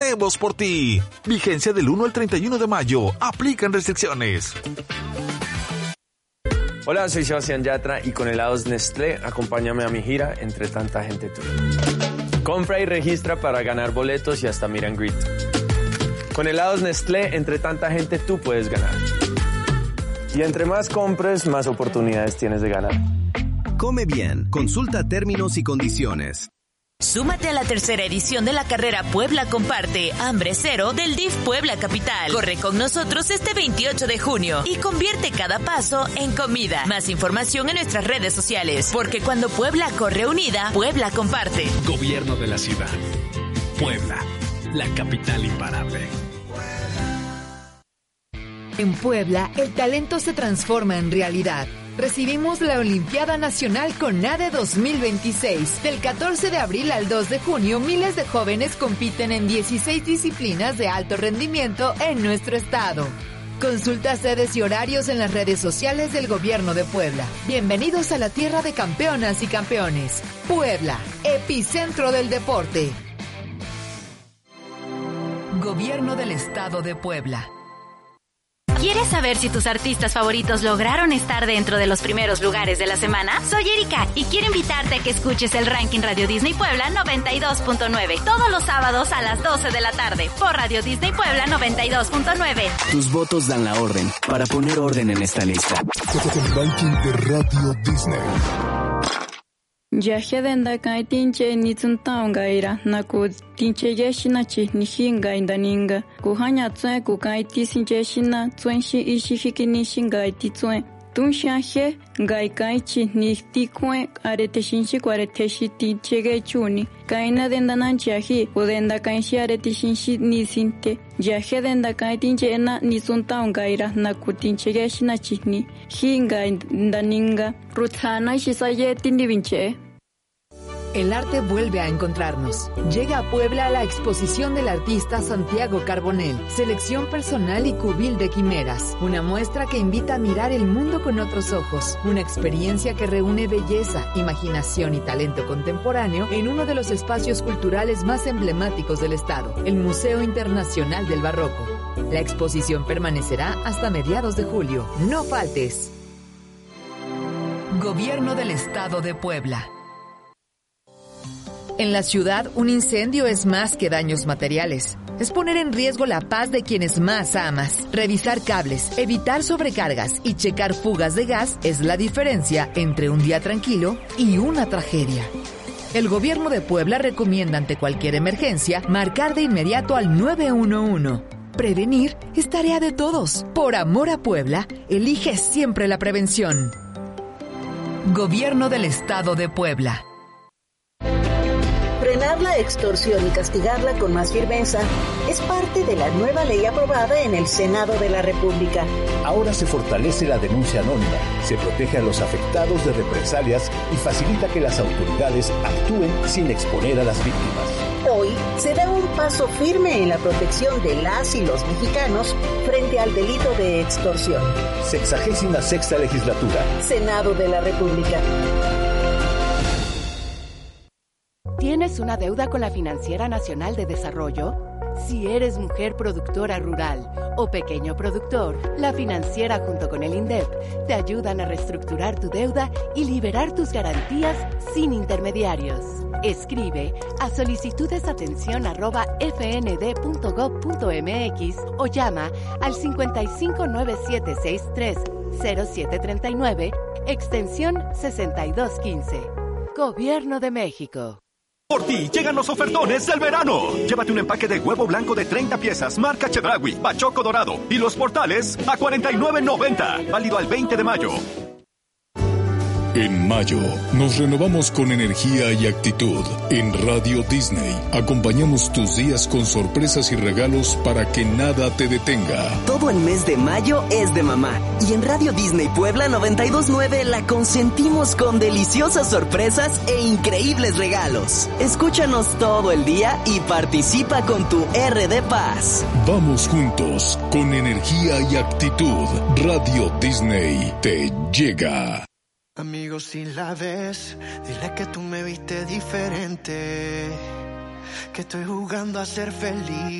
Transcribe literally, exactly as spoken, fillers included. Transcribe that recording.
tenemos por ti. Vigencia del uno al treinta y uno de mayo. Aplican restricciones. Hola, soy Sebastián Yatra y con helados Nestlé acompáñame a mi gira Entre Tanta Gente Tú. Compra y registra para ganar boletos y hasta meet and greet. Con helados Nestlé, Entre Tanta Gente Tú puedes ganar. Y entre más compres, más oportunidades tienes de ganar. Come bien. Consulta términos y condiciones. Súmate a la tercera edición de la carrera Puebla Comparte, Hambre Cero del D I F Puebla Capital. Corre con nosotros este veintiocho de junio y convierte cada paso en comida. Más información en nuestras redes sociales, porque cuando Puebla corre unida, Puebla comparte. Gobierno de la ciudad. Puebla, la capital imparable. En Puebla, el talento se transforma en realidad. Recibimos la Olimpiada Nacional CONADE dos mil veintiséis. Del catorce de abril al dos de junio, miles de jóvenes compiten en dieciséis disciplinas de alto rendimiento en nuestro estado. Consulta sedes y horarios en las redes sociales del Gobierno de Puebla. Bienvenidos a la tierra de campeonas y campeones. Puebla, epicentro del deporte. Gobierno del Estado de Puebla. ¿Quieres saber si tus artistas favoritos lograron estar dentro de los primeros lugares de la semana? Soy Erika y quiero invitarte a que escuches el ranking Radio Disney Puebla noventa y dos punto nueve todos los sábados a las doce de la tarde por Radio Disney Puebla noventa y dos punto nueve. Tus votos dan la orden para poner orden en esta lista. El ranking de Radio Disney. Yahedenda kai tinche ni tsuntaungaira naku tinche yeshina chi nishinga indaninga kuhanya tsue ku kai tisinche shina tsuenshi ishihiki nishinga ititsue tunshahe gai kai chi ni tikue arete shinshi kwarete shi tinche ge chuni kaina denda nanchahi udenda kai shi arete shinshi ni sinte Yahedenda kai tinche na ni tsuntaungaira naku tinche yeshina chi ni hinga indaninga rutsana shisaye tindivinche. El arte vuelve a encontrarnos. Llega a Puebla la exposición del artista Santiago Carbonell, selección personal y cubil de quimeras. Una muestra que invita a mirar el mundo con otros ojos. Una experiencia que reúne belleza, imaginación y talento contemporáneo en uno de los espacios culturales más emblemáticos del estado, el Museo Internacional del Barroco. La exposición permanecerá hasta mediados de julio. No faltes. Gobierno del Estado de Puebla. En la ciudad, un incendio es más que daños materiales. Es poner en riesgo la paz de quienes más amas. Revisar cables, evitar sobrecargas y checar fugas de gas es la diferencia entre un día tranquilo y una tragedia. El Gobierno de Puebla recomienda ante cualquier emergencia marcar de inmediato al nueve uno uno. Prevenir es tarea de todos. Por amor a Puebla, elige siempre la prevención. Gobierno del Estado de Puebla. Frenar la extorsión y castigarla con más firmeza es parte de la nueva ley aprobada en el Senado de la República. Ahora se fortalece la denuncia anónima, se protege a los afectados de represalias y facilita que las autoridades actúen sin exponer a las víctimas. Hoy se da un paso firme en la protección de las y los mexicanos frente al delito de extorsión. Sexagésima sexta legislatura. Senado de la República. ¿Tienes una deuda con la Financiera Nacional de Desarrollo? Si eres mujer productora rural o pequeño productor, la Financiera junto con el INDEP te ayudan a reestructurar tu deuda y liberar tus garantías sin intermediarios. Escribe a solicitudesatención arroba fnd.gov.mx o llama al cincuenta y cinco nueve siete sesenta y tres cero siete treinta y nueve, extensión sesenta y dos quince. Gobierno de México. Por ti llegan los ofertones del verano. Llévate un empaque de huevo blanco de treinta piezas, marca Chedraui, bachoco dorado y los portales a cuarenta y nueve noventa. Válido al veinte de mayo. En mayo, nos renovamos con energía y actitud. En Radio Disney, acompañamos tus días con sorpresas y regalos para que nada te detenga. Todo el mes de mayo es de mamá. Y en Radio Disney Puebla noventa y dos punto nueve la consentimos con deliciosas sorpresas e increíbles regalos. Escúchanos todo el día y participa con tu R D Paz. Vamos juntos, con energía y actitud. Radio Disney te llega. Amigo, si la ves, dile que tú me viste diferente, que estoy jugando a ser feliz.